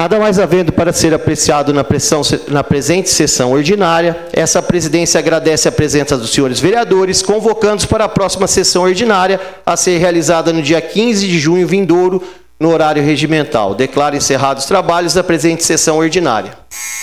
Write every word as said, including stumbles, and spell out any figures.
Nada mais havendo para ser apreciado na, pressão, na presente sessão ordinária, essa presidência agradece a presença dos senhores vereadores, convocando-os para a próxima sessão ordinária, a ser realizada no dia quinze de junho vindouro, no horário regimental. Declaro encerrados os trabalhos da presente sessão ordinária.